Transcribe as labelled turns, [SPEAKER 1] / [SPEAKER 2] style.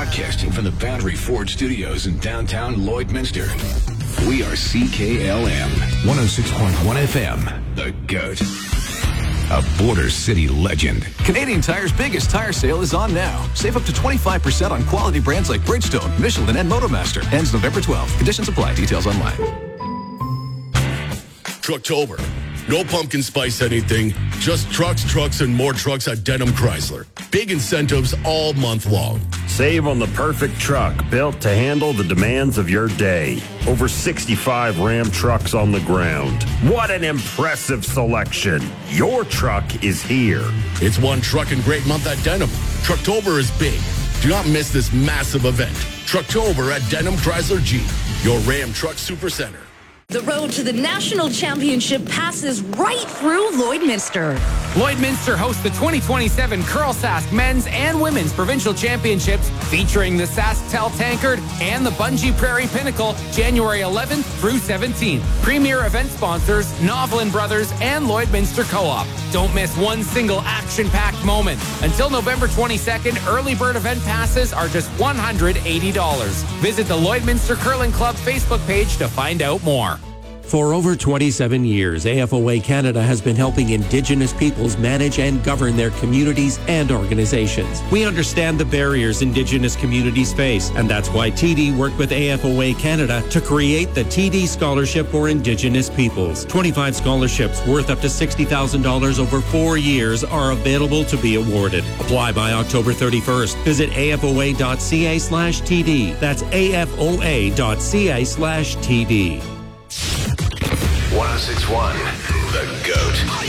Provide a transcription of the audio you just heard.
[SPEAKER 1] Broadcasting from the Boundary Ford Studios in downtown Lloydminster. We are CKLM 106.1 FM, The GOAT. A Border City legend.
[SPEAKER 2] Canadian Tire's biggest tire sale is on now. Save up to 25% on quality brands like Bridgestone, Michelin, and Motomaster. Ends November 12th. Conditions apply. Details online.
[SPEAKER 3] Trucktober. No pumpkin spice anything. Just trucks, and more trucks at Denham Chrysler. Big incentives all month long.
[SPEAKER 4] Save on the perfect truck built to handle the demands of your day. Over 65 Ram trucks on the ground. What an impressive selection. Your truck is here.
[SPEAKER 3] It's one trucking great month at Denham. Trucktober is big. Do not miss this massive event. Trucktober at Denham Chrysler Jeep, your Ram Truck Supercenter.
[SPEAKER 5] The road to the national championship passes right through Lloydminster.
[SPEAKER 6] Lloydminster hosts the 2027 Curl Sask Men's and Women's Provincial Championships featuring the Sasktel Tankard and the Bungee Prairie Pinnacle January 11th through 17th. Premier event sponsors, Novelin Brothers and Lloydminster Co-op. Don't miss one single action-packed moment. Until November 22nd, early bird event passes are just $180. Visit the Lloydminster Curling Club Facebook page to find out more.
[SPEAKER 7] For over 27 years, AFOA Canada has been helping Indigenous peoples manage and govern their communities and organizations. We understand the barriers Indigenous communities face, and that's why TD worked with AFOA Canada to create the TD Scholarship for Indigenous Peoples. 25 scholarships worth up to $60,000 over 4 years are available to be awarded. Apply by October 31st. Visit afoa.ca/TD. That's afoa.ca/TD.
[SPEAKER 1] 106.1, The GOAT.